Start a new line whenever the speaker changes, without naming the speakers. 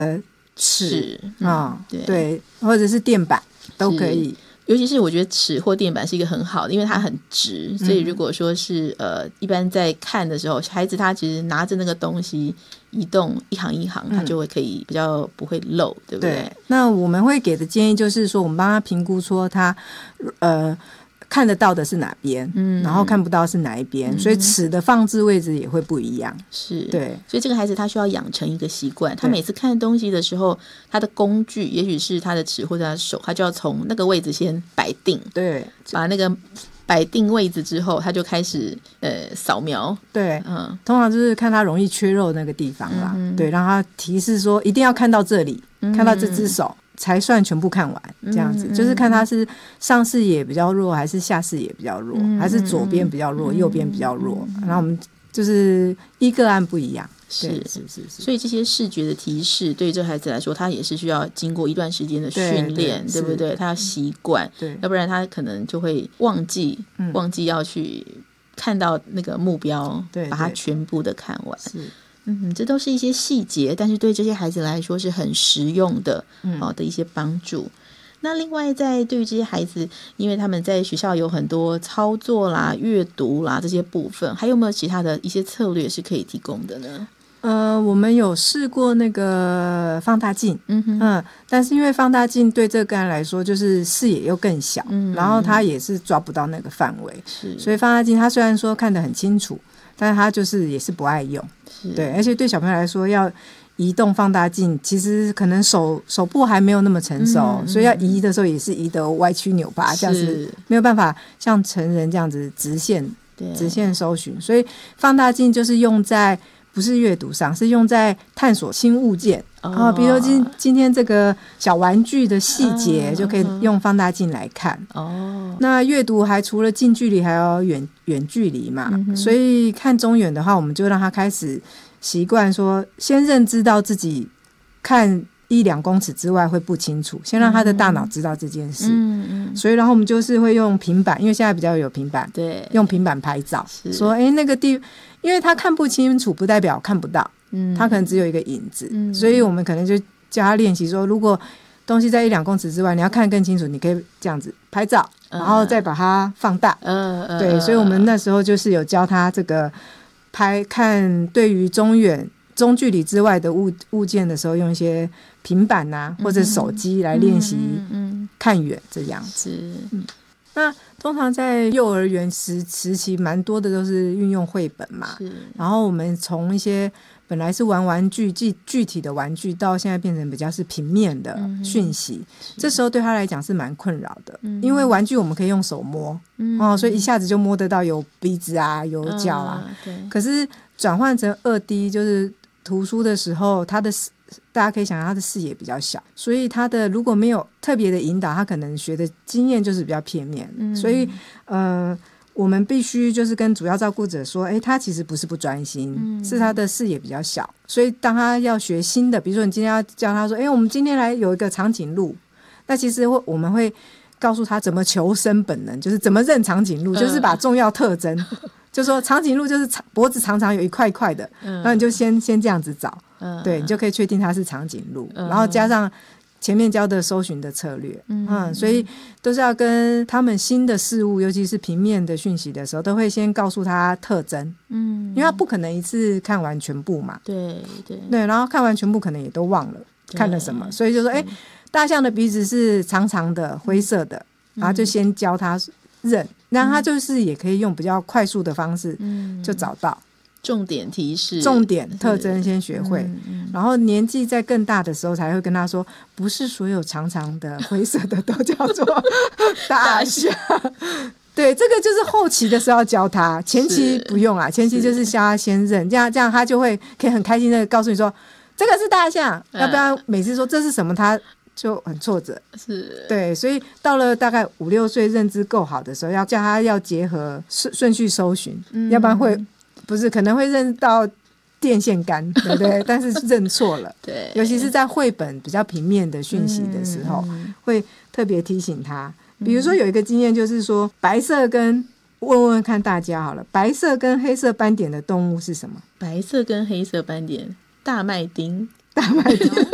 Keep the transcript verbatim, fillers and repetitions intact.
呃尺
啊、嗯
哦，对，或者是垫板都可以。
尤其是我觉得尺或垫板是一个很好的，因为它很直，所以如果说是呃，一般在看的时候，孩子他其实拿着那个东西移动一行一行，他就会可以比较不会漏，对不对？
对。那我们会给的建议就是说，我们帮他评估说他呃看得到的是哪边，嗯，然后看不到是哪一边，嗯，所以尺的放置位置也会不一样。
是，
对，
所以这个孩子他需要养成一个习惯，他每次看东西的时候，他的工具也许是他的尺或者他的手，他就要从那个位置先摆定，
对，
把那个摆定位置之后，他就开始呃扫描，
对，嗯，通常就是看他容易缺肉那个地方啦，嗯，对，让他提示说一定要看到这里，嗯，看到这只手。才算全部看完，这样子，嗯，就是看他是上视野比较弱，还是下视野比较弱，嗯，还是左边比较弱，嗯，右边比较弱，嗯，然后我们就是依个案不一样，
是
是是是。
所以这些视觉的提示，对于这孩子来说，他也是需要经过一段时间的训练， 对, 对不对？他要习惯，对，要不然他可能就会忘记，嗯，忘记要去看到那个目标，对，把它全部的看完。是。嗯，这都是一些细节，但是对这些孩子来说是很实用的，嗯，哦，的一些帮助。那另外在对于这些孩子，因为他们在学校有很多操作啦、阅读啦这些部分，还有没有其他的一些策略是可以提供的呢？
呃，我们有试过那个放大镜，嗯哼，嗯，但是因为放大镜对这个个案来说，就是视野又更小，嗯，然后他也是抓不到那个范围，是，所以放大镜他虽然说看得很清楚，但是他就是也是不爱用，对，而且对小朋友来说要移动放大镜，其实可能手手部还没有那么成熟，嗯，所以要移的时候也是移得歪曲扭巴，这样子没有办法像成人这样子直线直线搜寻，所以放大镜就是用在不是阅读上，是用在探索新物件，哦，比如说今今天这个小玩具的细节，就可以用放大镜来看。哦，那阅读还除了近距离，还有远远距离嘛，嗯，所以看中远的话，我们就让他开始习惯说，先认知到自己看一两公尺之外会不清楚，先让他的大脑知道这件事。嗯嗯，所以然后我们就是会用平板，因为现在比较有平板，对，用平板拍照，说哎那个地。因为他看不清楚不代表看不到，嗯，他可能只有一个影子，嗯，所以我们可能就教他练习说，如果东西在一两公尺之外，你要看更清楚，你可以这样子拍照，然后再把它放大，嗯嗯，对，所以我们那时候就是有教他这个拍看对于中远中距离之外的物物件的时候，用一些平板啊或者手机来练习看远这样子，嗯。那通常在幼儿园时时期蛮多的都是运用绘本嘛，然后我们从一些本来是玩玩具具具体的玩具到现在变成比较是平面的讯息，嗯，这时候对他来讲是蛮困扰的，嗯，因为玩具我们可以用手摸，嗯，哦，所以一下子就摸得到有鼻子啊有脚啊，嗯，对，可是转换成 二 D 就是图书的时候，他的大家可以想象他的视野比较小，所以他的如果没有特别的引导，他可能学的经验就是比较片面，嗯，所以呃，我们必须就是跟主要照顾者说，哎，他其实不是不专心，嗯，是他的视野比较小，所以当他要学新的，比如说你今天要教他说，哎，我们今天来有一个长颈鹿，那其实我们会告诉他怎么求生本能，就是怎么认长颈鹿，嗯，就是把重要特征就说长颈鹿就是脖子常常有一块一块的，嗯，然后你就先先这样子找，嗯，对，你就可以确定它是长颈鹿，嗯，然后加上前面教的搜寻的策略，嗯，嗯，所以都是要跟他们新的事物，尤其是平面的讯息的时候，都会先告诉他特征，嗯，因为他不可能一次看完全部嘛，对对对，然后看完全部可能也都忘了看了什么，所以就说，哎，大象的鼻子是长长的灰色的，然后就先教他认，然后他就是也可以用比较快速的方式就找到，嗯，重点提示重点特征先学会，嗯嗯，然后年纪在更大的时候才会跟他说，不是所有长长的灰色的都叫做大象对，这个就是后期的时候要教他，前期不用啊，前期就是教他先认，这样这样他就会可以很开心的告诉你说这个是大象，嗯，要不然每次说这是什么他就很挫折，是，对，所以到了大概五六岁认知够好的时候，要叫他要结合顺顺序搜寻，嗯，要不然会不是可能会认到电线杆，对不对？但是认错了，对，尤其是在绘本比较平面的讯息的时候，嗯，会特别提醒他。比如说有一个经验就是说，白色跟问问看大家好了，白色跟黑色斑点的动物是什么？
白色跟黑色斑点，大麦町，
大麦町。